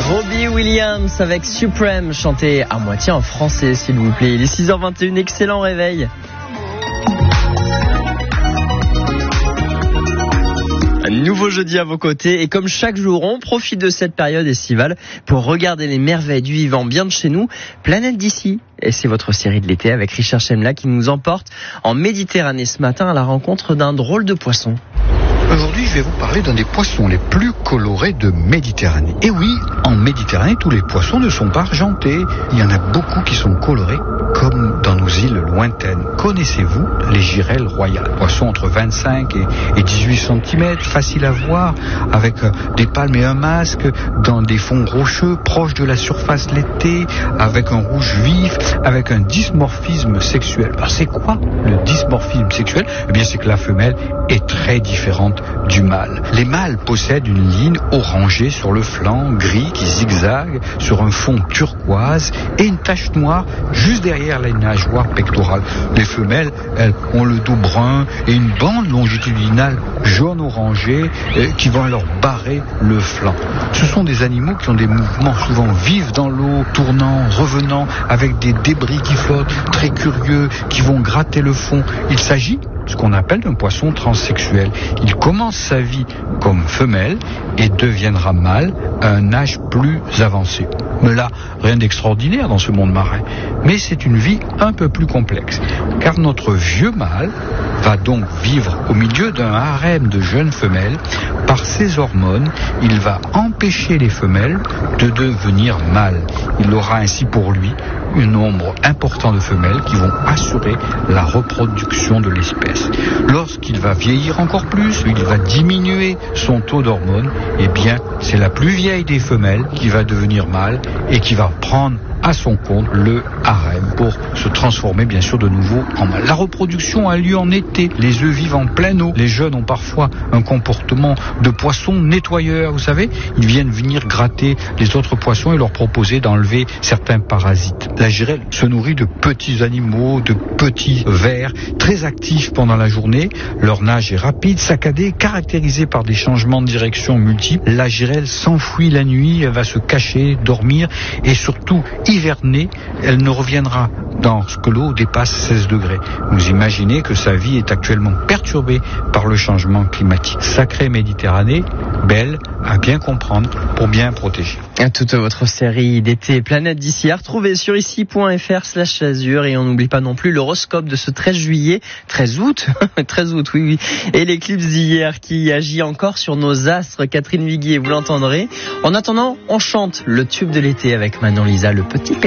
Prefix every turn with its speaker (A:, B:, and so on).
A: Robbie Williams avec Supreme, chanté à moitié en français s'il vous plaît. Il est 6h21, excellent réveil. Un nouveau jeudi à vos côtés et comme chaque jour, on profite de cette période estivale pour regarder les merveilles du vivant bien de chez nous, Planète d'ici. Et c'est votre série de l'été avec Richard Chemla qui nous emporte en Méditerranée ce matin à la rencontre d'un drôle de poisson.
B: Aujourd'hui, je vais vous parler d'un des poissons les plus colorés de Méditerranée. Et oui, en Méditerranée, tous les poissons ne sont pas argentés. Il y en a beaucoup qui sont colorés, comme dans nos îles lointaines. Connaissez-vous les girelles royales? Poissons entre 25 et 18 cm, facile à voir, avec des palmes et un masque, dans des fonds rocheux, proches de la surface l'été, avec un rouge vif, avec un dimorphisme sexuel. Alors, c'est quoi le dimorphisme sexuel? Eh bien, c'est que la femelle est très différente du mâle. Les mâles possèdent une ligne orangée sur le flanc, gris qui zigzague sur un fond turquoise et une tache noire juste derrière la nageoire pectorale. Les femelles, elles, ont le dos brun et une bande longitudinale jaune-orangé qui va leur barrer le flanc. Ce sont des animaux qui ont des mouvements souvent vifs dans l'eau, tournant, revenant, avec des débris qui flottent, très curieux, qui vont gratter le fond. Il s'agit ce qu'on appelle un poisson transsexuel. Il commence sa vie comme femelle et deviendra mâle à un âge plus avancé. Mais là, rien d'extraordinaire dans ce monde marin. Mais c'est une vie un peu plus complexe. Car notre vieux mâle va donc vivre au milieu d'un harem de jeunes femelles. Par ses hormones, il va empêcher les femelles de devenir mâles. Il aura ainsi pour lui un nombre important de femelles qui vont assurer la reproduction de l'espèce. Lorsqu'il va vieillir encore plus, il va diminuer son taux d'hormones, et bien c'est la plus vieille des femelles qui va devenir mâle et qui va prendre à son compte le harem pour se transformer bien sûr de nouveau en mâle. La reproduction a lieu en été, les œufs vivent en pleine eau. Les jeunes ont parfois un comportement de poisson nettoyeur, vous savez, ils viennent venir gratter les autres poissons et leur proposer d'enlever certains parasites. La girelle se nourrit de petits animaux, de petits vers, très actifs pendant la journée. Leur nage est rapide, saccadé, caractérisé par des changements de direction multiples. La girelle s'enfuit la nuit, elle va se cacher, dormir et surtout hivernée, elle ne reviendra lorsque l'eau dépasse 16 degrés. Vous imaginez que sa vie est actuellement perturbée par le changement climatique. Sacrée Méditerranée, belle à bien comprendre pour bien protéger.
A: Toute votre série d'été Planète d'ici à retrouver sur ici.fr/azur et on n'oublie pas non plus l'horoscope de ce 13 août, oui, et l'éclipse d'hier qui agit encore sur nos astres. Catherine Viguier, vous l'entendrez. En attendant, on chante le tube de l'été avec Manon Lisa, le petit